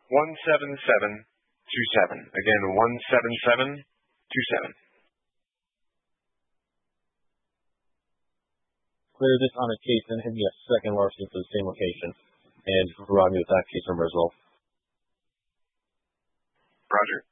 17727. Again, 17727. Clear this on a case and hit me a second larceny for the same location. And provide me with that case number as well. Roger.